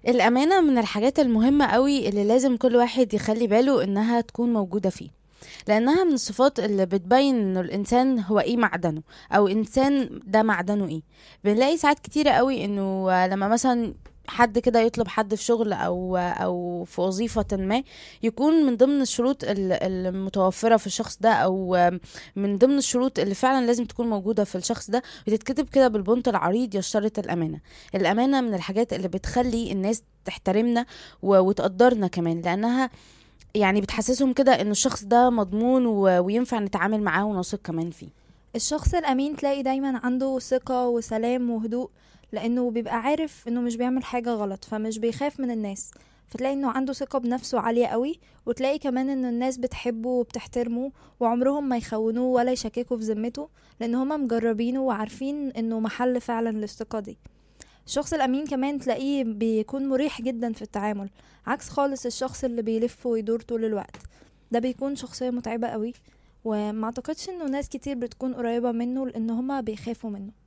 الأمانة من الحاجات المهمة قوي اللي لازم كل واحد يخلي باله إنها تكون موجودة فيه، لأنها من الصفات اللي بتبين إنه الإنسان هو إيه معدنه، أو إنسان ده معدنه إيه. بنلاقي ساعات كتيرة قوي إنه لما مثلا حد كده يطلب حد في شغل او في وظيفة ما، يكون من ضمن الشروط المتوفرة في الشخص ده، او من ضمن الشروط اللي فعلا لازم تكون موجودة في الشخص ده، بتتكتب كده بالبنط العريض: يشترط الأمانة. الأمانة من الحاجات اللي بتخلي الناس تحترمنا وتقدرنا كمان، لأنها يعني بتحسسهم كده ان الشخص ده مضمون وينفع نتعامل معاه ونثق كمان فيه. الشخص الأمين تلاقي دايما عنده ثقة وسلام وهدوء، لأنه بيبقى عارف انه مش بيعمل حاجة غلط، فمش بيخاف من الناس. فتلاقي انه عنده ثقة بنفسه عالية قوي، وتلاقي كمان ان الناس بتحبه وبتحترمه، وعمرهم ما يخونوه ولا يشككوا في ذمته، لان هما مجربينه وعارفين انه محل فعلا للثقة دي. الشخص الأمين كمان تلاقيه بيكون مريح جدا في التعامل، عكس خالص الشخص اللي بيلف ويدور طول الوقت. ده بيكون شخصية متعبة قوي، وما اعتقدش انه ناس كتير بتكون قريبة منه لان هما بيخافوا منه.